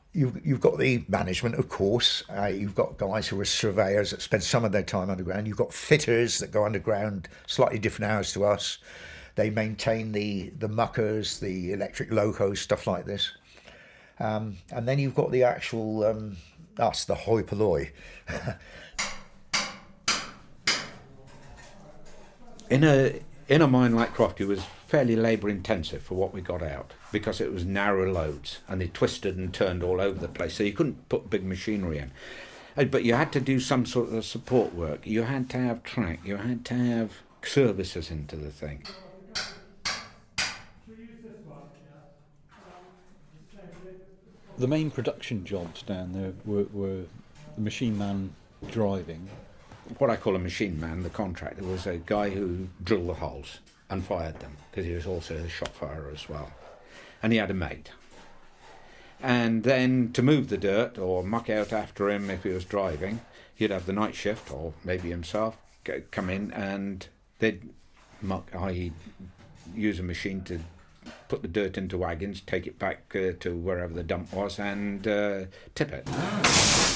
you've got the management, of course. You've got guys who are surveyors that spend some of their time underground. You've got fitters that go underground slightly different hours to us. They maintain the muckers, the electric locos, stuff like this. And then you've got the actual us, the hoi polloi. In a mine like Crofty, it was fairly labour intensive for what we got out, because it was narrow loads and they twisted and turned all over the place, so you couldn't put big machinery in. But you had to do some sort of support work. You had to have track, you had to have services into the thing. The main production jobs down there were the machine man driving. What I call a machine man, the contractor, was a guy who drilled the holes and fired them, because he was also a shot firer as well. And he had a mate. And then to move the dirt or muck out after him if he was driving, he'd have the night shift, or maybe himself, come in and they'd muck, i.e. use a machine to put the dirt into wagons, take it back to wherever the dump was and tip it.